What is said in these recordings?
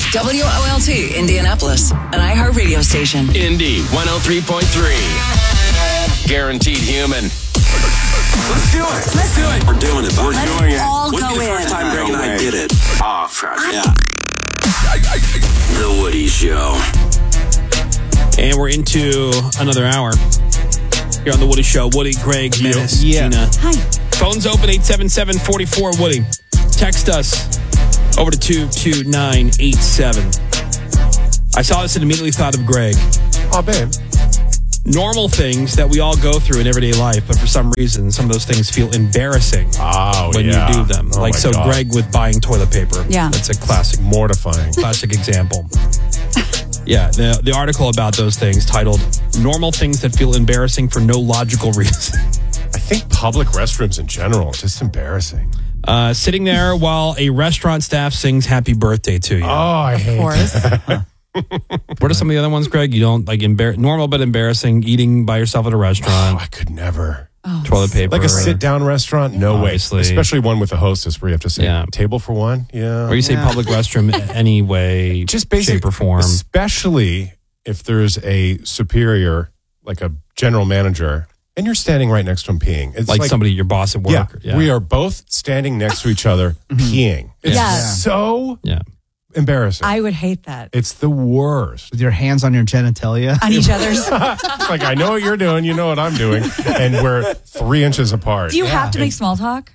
WOLT Indianapolis, an iHeart radio station. Indy 103.3. Guaranteed human. Let's do it. Let's do it. We're doing it. We're doing it. All Wouldn't go be the in. first time Greg and I did it. Oh, yeah. The Woody Show. And we're into another hour here on The Woody Show. Woody, Greg, Menace, Gina. Hi. Phones open 877-44-WOODY. Text us over to 22987. I saw this and immediately thought of Greg. Oh, babe. Normal things that we all go through in everyday life, but for some reason, some of those things feel embarrassing when you do them. Oh, like, so God. Greg with buying toilet paper. Yeah. That's a classic Mortifying. example. Yeah, the article about those things titled Normal Things That Feel Embarrassing for No Logical Reason. I think public restrooms in general, just embarrassing. Sitting there while a restaurant staff sings happy birthday to you. Oh, I hate that. What are some of the other ones, Greg? You don't like normal but embarrassing, eating by yourself at a Oh, restaurant, I could never. toilet paper. Like a sit-down restaurant? No Obviously. way. Especially one with a hostess where you have to say, Yeah. table for one? Yeah. Or you say public restroom any way, Just basic, shape, or form. Especially if there's a superior, like a general manager, and you're standing right next to him peeing. It's Like somebody, your boss at Yeah, work. we are both standing next to each other peeing. It's Yeah. so Yeah. embarrassing. I would hate that. It's the worst. With your hands on your genitalia. On each other's. It's like, I know what you're doing, you know what I'm doing, and we're 3 inches apart. Do you have to make small talk?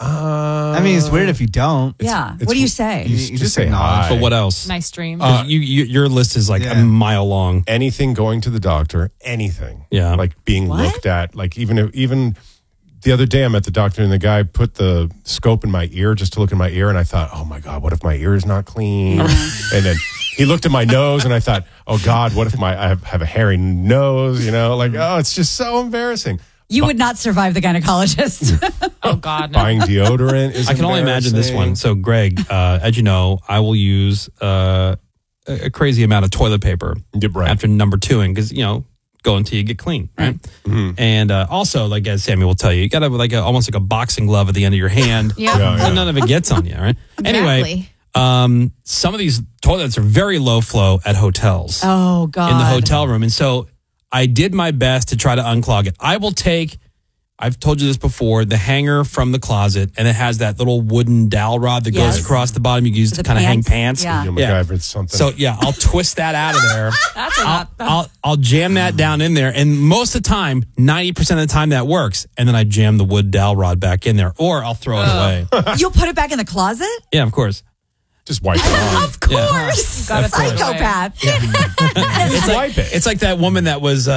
I mean, it's weird if you don't. Yeah. it's- What do you say? You just say acknowledge. hi. But what else? Nice dream. Your list is like a Yeah. mile long. Anything going to the doctor, anything. Yeah. Like being What? looked at. Like even the other day I'm at the doctor and the guy put the scope in my ear just to look in my ear, and I thought, oh my God, what if my ear is not clean? And then he looked at my nose and I thought, oh God, what if I have a hairy nose? You know, like, oh, it's just so embarrassing. You would not survive the gynecologist. Oh, God. No. Buying deodorant is I can only imagine this one. embarrassing. So, Greg, as you know, I will use a crazy amount of toilet paper Yeah, right. after number twoing because, go until you get clean, right? And also, like as Sammy will tell you got to have almost like a boxing glove at the end of your hand. Yeah. Yeah, So yeah. none of it gets on you, right? Anyway, Exactly. some of these toilets are very low flow at hotels. Oh, God. In the hotel room. And so I did my best to try to unclog it. I will take, I've told you this before, the hanger from the closet, and it has that little wooden dowel rod that Yes. goes across the bottom. You can use For to the kind of hang pants? pants. Yeah. You MacGyvered something. So yeah, I'll twist that out of there. That's a lot. I'll jam that down in there, and most of the time, 90% of the time that works. And then I jam the wood dowel rod back in there, or I'll throw it away. You'll put it back in the closet? Yeah, of course. just wipe it off. Of course. Gotta throw it away. Psychopath. It's like, Wipe it. It's like that woman that was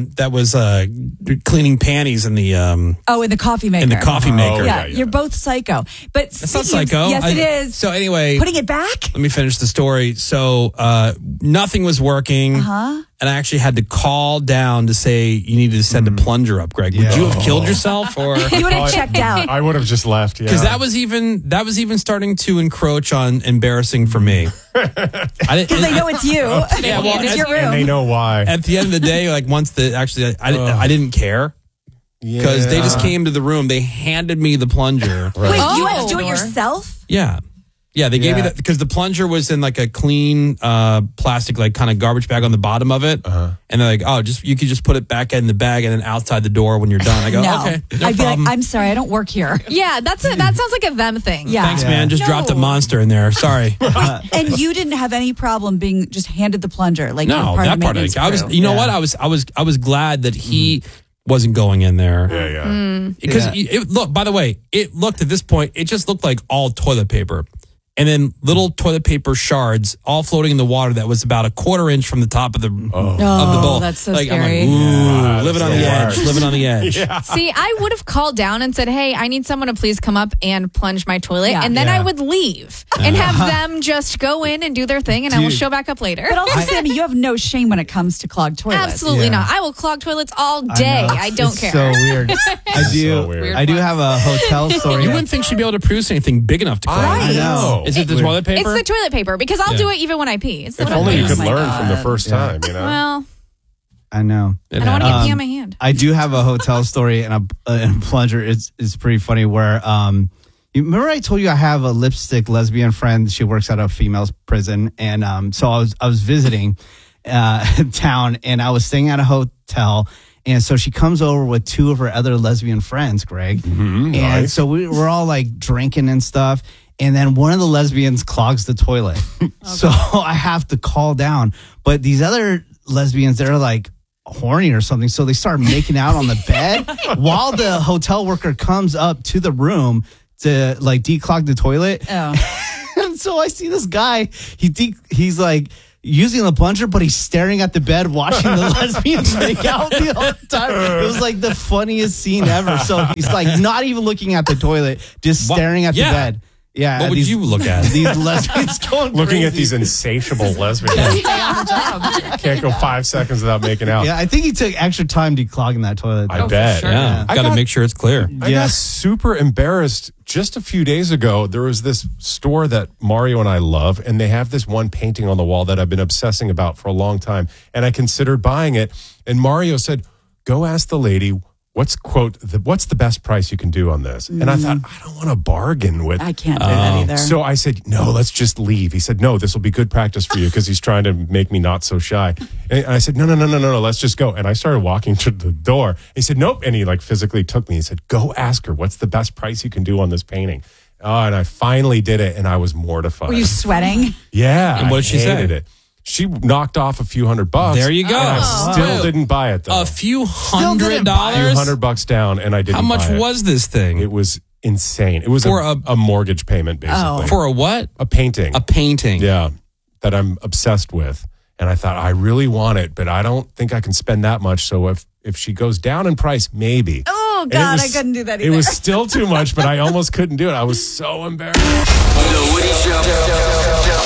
cleaning panties in the Oh, in the coffee maker. coffee maker. Yeah, yeah. you're both psycho. But That's not speaking of- psycho. Yes, it is. So anyway, Putting it back? let me finish the story. So nothing was working. And I actually had to call down to say you needed to send a plunger up, Greg. Would Yeah. you have killed yourself, or You would have checked out. I would have just left. Yeah. because that was even starting to encroach on embarrassing for me. Because they know it's you. Yeah, well, it's your and they room. know why. At the end of the day, like once I didn't care because they just came to the room. They handed me the plunger. Wait, you had Oh. to do it yourself? Yeah. Yeah, they gave me Yeah. that because the plunger was in like a clean plastic, like kind of garbage bag on the bottom of it. And they're like, oh, you could just put it back in the bag and then outside the door when you're done. I go, No. okay, no I'd be problem. like, I'm sorry, I don't work here. Yeah, that sounds like a them thing. Yeah. Thanks, man. Just dropped a monster in there. Sorry. And you didn't have any problem being just handed the plunger, like you're No, part that of the part. maintenance I was. crew. You know what? I was glad that he wasn't going in there. Yeah. Because Yeah. look, by the way, it looked at this point, it just looked like all toilet paper. And then little toilet paper shards all floating in the water that was about a quarter inch from the top of the bowl. that's so like, scary. I'm like, ooh, living that's on the the edge, worst. living on the edge. See, I would have called down and said, hey, I need someone to please come up and plunge my toilet. Yeah. And then Yeah. I would leave and have them just go in and do their thing, and I will show back up later. But also, Sammy, you have no shame when it comes to clogged toilets. Absolutely Yeah. not. I will clog toilets all day. I don't It's care. so weird. I do. So weird. I do have a hotel story. You wouldn't think she'd be able to produce anything big enough to clog. I know. Is it the toilet paper? It's the toilet paper because I'll Yeah. do it even when I pee. It's the If toilet only you paper. could Oh my learn from the God. first time, you know? Well, I know. It I don't want to happens. get pee on my hand. I do have a hotel story and a plunger. It's pretty funny where You remember I told you I have a lipstick lesbian friend. She works at a female's prison, and so I was visiting town, and I was staying at a hotel, and so she comes over with two of her other lesbian friends, Greg, and nice. so we're all like drinking and stuff, and then one of the lesbians clogs the toilet, so I have to call down, but these other lesbians, they're like horny or something, so they start making out on the bed while the hotel worker comes up to the room to like declog the toilet. Oh. And so I see this guy, he's like using the plunger, but he's staring at the bed watching the lesbians make out the whole time. It was like the funniest scene ever. So he's like not even looking at the toilet, just staring at Yeah. the bed. Yeah. What would you look at? These lesbians going Looking at crazy. these insatiable lesbians. Can't go 5 seconds without making out. Yeah, I think he took extra time declogging that toilet. I bet. sure. Yeah, I got to got- make sure it's clear. I got super embarrassed just a few days ago. There was this store that Mario and I love, and they have this one painting on the wall that I've been obsessing about for a long time. And I considered buying it. And Mario said, go ask the lady, what's the best price you can do on this? And I thought, I don't want to bargain with. I can't do that either. So I said, no, let's just leave. He said, no, this will be good practice for you because he's trying to make me not so shy. And I said, no, let's just go. And I started walking to the door. He said, nope. And he like physically took me. He said, go ask her, what's the best price you can do on this painting? And I finally did it, and I was mortified. Were you sweating? Yeah. And what did she say? hated it. She knocked off a few $100. There you go. And I still didn't buy it, though. A few didn't buy it. $100. $100 down, and I didn't How much buy it. was this thing? It was insane. It was For a mortgage payment, basically. For a what? a painting. A painting. Yeah, that I'm obsessed with. And I thought, I really want it, but I don't think I can spend that much. So if she goes down in price, maybe. Oh, And it God, was- I couldn't do that It either. was still too much, but I almost couldn't do it. I was so embarrassed. The Woody Show.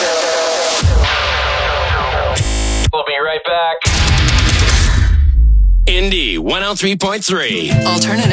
We'll be right back. Indy 103.3. Alternative.